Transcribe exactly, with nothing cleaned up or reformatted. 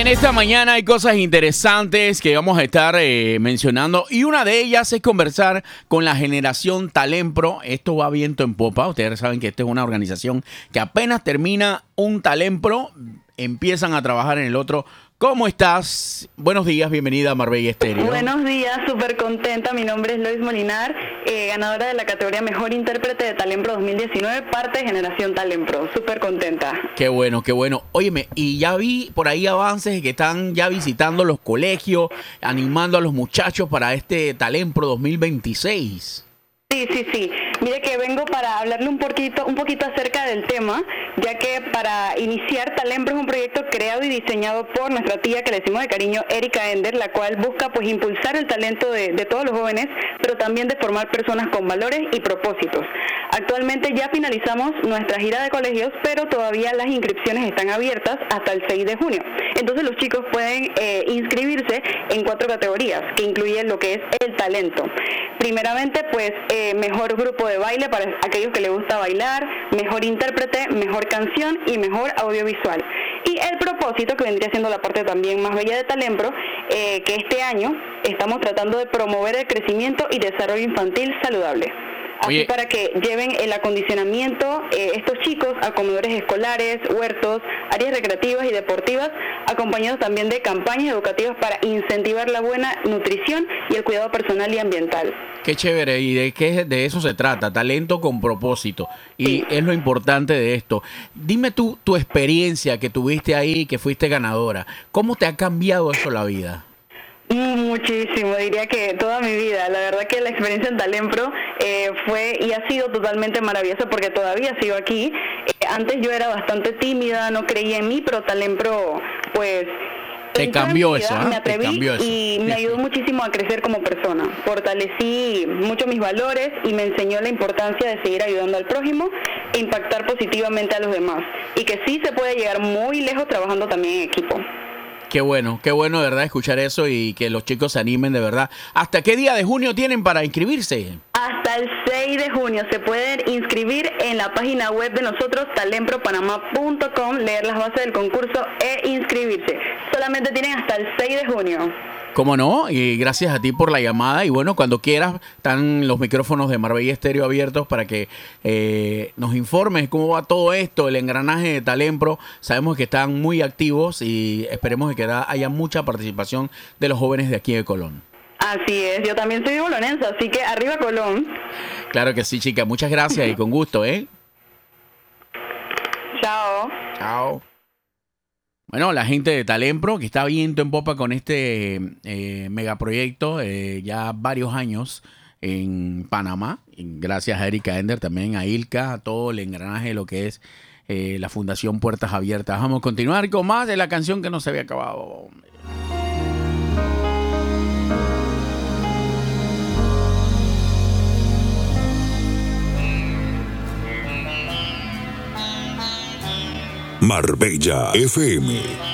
en esta mañana hay cosas interesantes que vamos a estar eh, mencionando y una de ellas es conversar con la generación Talempro. Esto va viento en popa. Ustedes saben que esta es una organización que apenas termina un Talempro, empiezan a trabajar en el otro. ¿Cómo estás? Buenos días, bienvenida a Marbella Estéreo. Buenos días, súper contenta. Mi nombre es Lois Molinar, eh, ganadora de la categoría Mejor Intérprete de Talempro dos mil diecinueve, parte de Generación Talempro. Súper contenta. Qué bueno, qué bueno. Óyeme, y ya vi por ahí avances que están ya visitando los colegios, animando a los muchachos para este Talempro dos mil veintiséis. Sí, sí, sí. Mire que vengo para hablarle un poquito, un poquito acerca del tema, ya que para iniciar Talempro es un proyecto creado y diseñado por nuestra tía, que le decimos de cariño, Erika Ender, la cual busca pues impulsar el talento de, de todos los jóvenes, pero también de formar personas con valores y propósitos. Actualmente ya finalizamos nuestra gira de colegios, pero todavía las inscripciones están abiertas hasta el seis de junio. Entonces los chicos pueden eh, inscribirse en cuatro categorías, que incluyen lo que es el talento. Primeramente, pues, eh, mejor grupo de baile para aquellos que les gusta bailar, mejor intérprete, mejor canción y mejor audiovisual. Y el propósito, que vendría siendo la parte también más bella de Talempro, eh, que este año estamos tratando de promover el crecimiento y desarrollo infantil saludable. Así Oye, para que lleven el acondicionamiento eh, estos chicos a comedores escolares, huertos, áreas recreativas y deportivas, acompañados también de campañas educativas para incentivar la buena nutrición y el cuidado personal y ambiental. qué chévere, y de qué de eso se trata, talento con propósito, y Sí. es lo importante de esto. Dime tú, tu experiencia que tuviste ahí, que fuiste ganadora, ¿cómo te ha cambiado eso la vida? Muchísimo, diría que toda mi vida. La verdad que la experiencia en Talempro eh, fue y ha sido totalmente maravillosa porque todavía sigo aquí. Eh, antes yo era bastante tímida, no creía en mí, pero Talempro pues... Te entró en cambió mi vida, eso, ¿eh? Me Te atreví cambió eso. y me ayudó muchísimo a crecer como persona. Fortalecí mucho mis valores y me enseñó la importancia de seguir ayudando al prójimo e impactar positivamente a los demás. Y que sí se puede llegar muy lejos trabajando también en equipo. Qué bueno, qué bueno de verdad escuchar eso y que los chicos se animen de verdad. ¿Hasta qué día de junio tienen para inscribirse? Hasta el seis de junio se pueden inscribir en la página web de nosotros, talempro panamá punto com, leer las bases del concurso e inscribirse. Solamente tienen hasta el seis de junio. ¿Cómo no? Y gracias a ti por la llamada. Y bueno, cuando quieras, están los micrófonos de Marbella Estéreo abiertos para que eh, nos informes cómo va todo esto, el engranaje de Talempro. Sabemos que están muy activos y esperemos que haya mucha participación de los jóvenes de aquí de Colón. Así es, yo también soy bolonense, así que arriba Colón. Claro que sí, chica. Muchas gracias y con gusto, ¿eh? Chao. Chao. Bueno, la gente de Talempro, que está viento en popa con este eh, megaproyecto, eh, ya varios años en Panamá. Y gracias a Erika Ender, también a Ilka, a todo el engranaje de lo que es eh, la Fundación Puertas Abiertas. Vamos a continuar con más de la canción que no se había acabado. Marbella F M.